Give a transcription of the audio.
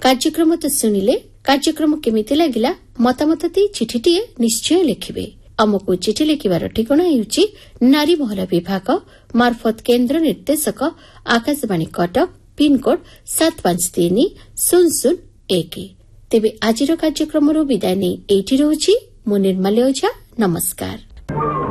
କାର୍ଯ୍ୟକ୍ରମ ତ ଶୁଣିଲେ କାର୍ଯ୍ୟକ୍ରମ କେମିତି ଲାଗିଲା ମତାମତ ଦେଇ ଚିଠିଟିଏ ନିଶ୍ଚୟ ଲେଖିବେ। ଆମକୁ ଚିଠି ଲେଖିବାର ଠିକଣା ହେଉଛି ନାରୀମହଲ ବିଭାଗ ମାର୍ଫତ କେନ୍ଦ୍ର ନିର୍ଦ୍ଦେଶକ ଆକାଶବାଣୀ କଟକ ପିନ୍କୋଡ୍ 753001। ତେବେ ଆଜିର କାର୍ଯ୍ୟକ୍ରମରୁ ବିଦାୟ ନେଇ ଏଇଠି ରହୁଛି ମୁଁ ନିର୍ମାଲ୍ୟ ଓଝା। ନମସ୍କାର।